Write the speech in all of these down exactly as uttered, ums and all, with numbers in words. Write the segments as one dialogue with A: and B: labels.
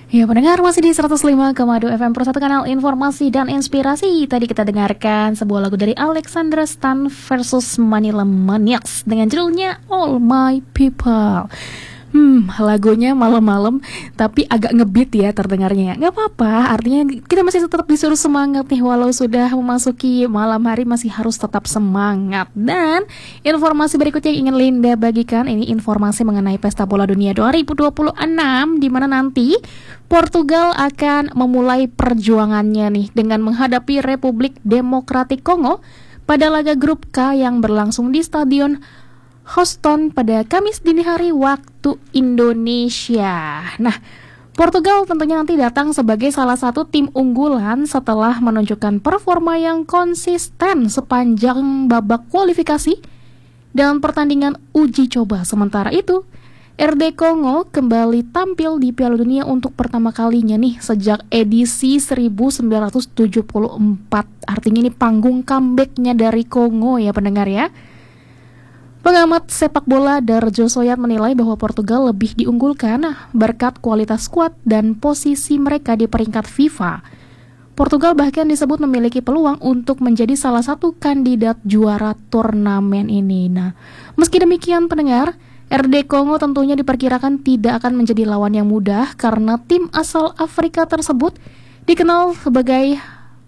A: Ya, pendengar masih di seratus lima koma dua F M Pro satu, kanal informasi dan inspirasi. Tadi kita dengarkan sebuah lagu dari Alexandra Stan versus Manila Maniacs dengan judulnya All My People. Hmm, lagunya malam-malam tapi agak ngebeat ya terdengarnya. Gak apa-apa, artinya kita masih tetap disuruh semangat nih. Walau sudah memasuki malam hari, masih harus tetap semangat. Dan informasi berikutnya yang ingin Linda bagikan, ini informasi mengenai Pesta Bola Dunia dua ribu dua puluh enam, di mana nanti Portugal akan memulai perjuangannya nih dengan menghadapi Republik Demokratik Kongo pada laga grup K yang berlangsung di Stadion Houston pada Kamis dini hari waktu Indonesia. Nah, Portugal tentunya nanti datang sebagai salah satu tim unggulan setelah menunjukkan performa yang konsisten sepanjang babak kualifikasi dalam pertandingan uji coba. Sementara itu, R D Kongo kembali tampil di Piala Dunia untuk pertama kalinya nih sejak edisi seribu sembilan ratus tujuh puluh empat. Artinya ini panggung comeback-nya dari Kongo ya pendengar ya. Pengamat sepak bola Darjo Soyat menilai bahwa Portugal lebih diunggulkan berkat kualitas skuad dan posisi mereka di peringkat FIFA. Portugal bahkan disebut memiliki peluang untuk menjadi salah satu kandidat juara turnamen ini. Nah, meski demikian pendengar, R D Kongo tentunya diperkirakan tidak akan menjadi lawan yang mudah karena tim asal Afrika tersebut dikenal sebagai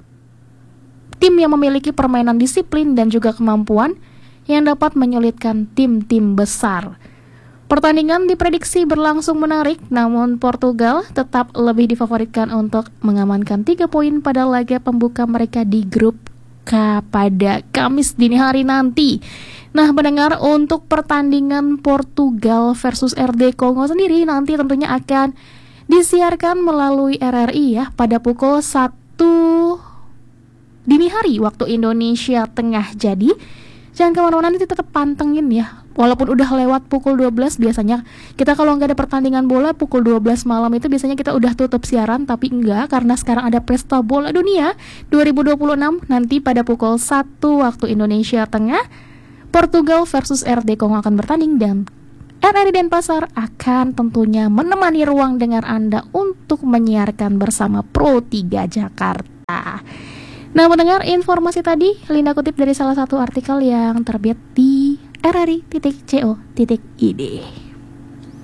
A: tim yang memiliki permainan disiplin dan juga kemampuan yang dapat menyulitkan tim-tim besar. Pertandingan diprediksi berlangsung menarik, namun Portugal tetap lebih difavoritkan untuk mengamankan tiga poin pada laga pembuka mereka di grup K pada Kamis dini hari nanti. Nah, mendengar untuk pertandingan Portugal versus R D Kongo sendiri nanti tentunya akan disiarkan melalui R R I ya pada pukul satu dini hari waktu Indonesia Tengah. Jadi jangan kemana-mana, nanti tetap pantengin ya. Walaupun udah lewat pukul dua belas, biasanya kita kalau nggak ada pertandingan bola pukul dua belas malam itu biasanya kita udah tutup siaran. Tapi enggak, karena sekarang ada Pesta Bola Dunia dua ribu dua puluh enam. Nanti pada pukul satu waktu Indonesia Tengah, Portugal versus R D Kongo akan bertanding, dan R R I Denpasar akan tentunya menemani ruang dengar Anda untuk menyiarkan bersama Pro tiga Jakarta. Nah, mendengar informasi tadi Linda kutip dari salah satu artikel yang terbit di r r i titik co titik i d.